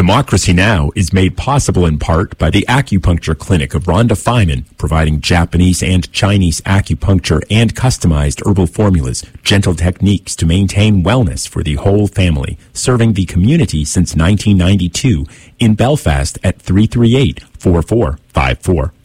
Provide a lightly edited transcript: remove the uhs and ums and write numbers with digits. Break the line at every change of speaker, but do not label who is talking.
Democracy Now! Is made possible in part by the Acupuncture Clinic of Rhonda Feynman, providing Japanese and Chinese acupuncture and customized herbal formulas, gentle techniques to maintain wellness for the whole family, serving the community since 1992 in Belfast at 338-4454.